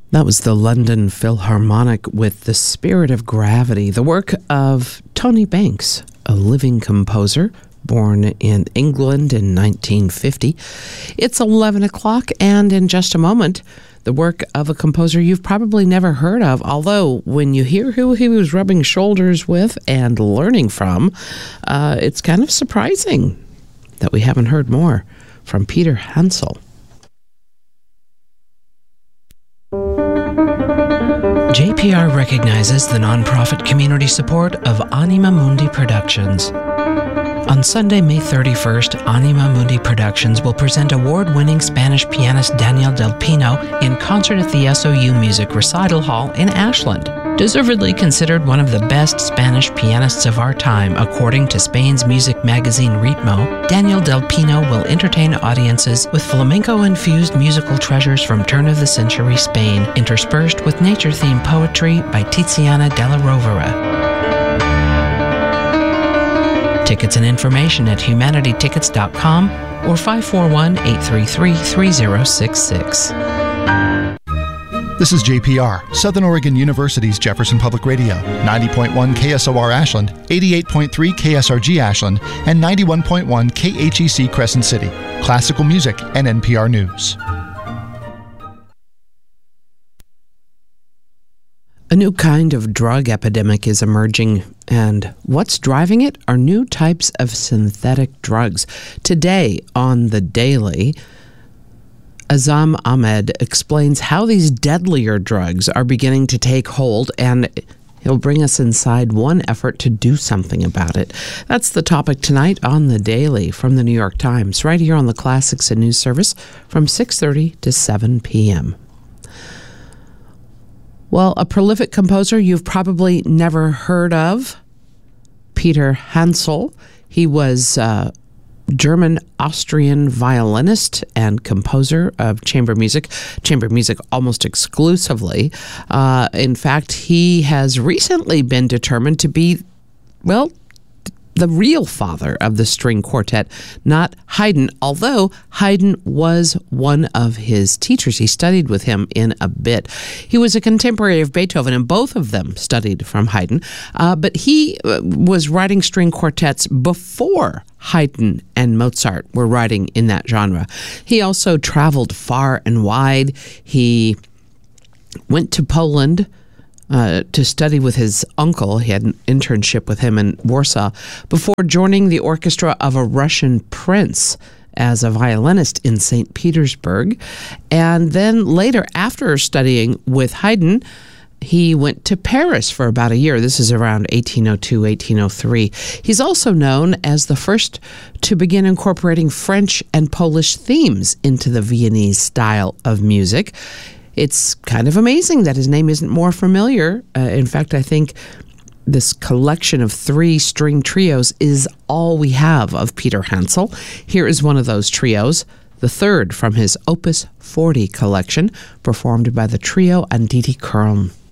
That was the London Philharmonic with The Spirit of Gravity, the work of Tony Banks, a living composer born in England in 1950. It's 11 o'clock, and in just a moment, the work of a composer you've probably never heard of, although when you hear who he was rubbing shoulders with and learning from, it's kind of surprising that we haven't heard more from Peter Hansel. JPR recognizes the nonprofit community support of Anima Mundi Productions. On Sunday, May 31st, Anima Mundi Productions will present award-winning Spanish pianist Daniel Del Pino in concert at the SOU Music Recital Hall in Ashland. Deservedly considered one of the best Spanish pianists of our time, according to Spain's music magazine Ritmo, Daniel Del Pino will entertain audiences with flamenco-infused musical treasures from turn-of-the-century Spain, interspersed with nature-themed poetry by Tiziana Della Rovere. Tickets and information at humanitytickets.com or 541-833-3066. This is JPR, Southern Oregon University's Jefferson Public Radio, 90.1 KSOR Ashland, 88.3 KSRG Ashland, and 91.1 KHEC Crescent City. Classical music and NPR News. A new kind of drug epidemic is emerging, and what's driving it are new types of synthetic drugs. Today on The Daily, Azam Ahmed explains how these deadlier drugs are beginning to take hold, and he'll bring us inside one effort to do something about it. That's the topic tonight on The Daily from the New York Times, right here on the Classics and News Service from 6:30 to 7 p.m. Well, a prolific composer you've probably never heard of, Peter Hansel. He was German-Austrian violinist and composer of chamber music almost exclusively. In fact, he has recently been determined to be, well, the real father of the string quartet, not Haydn, although Haydn was one of his teachers. He studied with him in a bit. He was a contemporary of Beethoven, and both of them studied from Haydn, but he was writing string quartets before Haydn and Mozart were writing in that genre. He also traveled far and wide. He went to Poland to study with his uncle. He had an internship with him in Warsaw before joining the orchestra of a Russian prince as a violinist in St. Petersburg. And then later, after studying with Haydn, he went to Paris for about a year. This is around 1802, 1803. He's also known as the first to begin incorporating French and Polish themes into the Viennese style of music. It's kind of amazing that his name isn't more familiar. In fact, I think this collection of 3 string trios is all we have of Peter Hansel. Here is one of those trios, the third from his Opus 40 collection, performed by the trio Anditi Köln.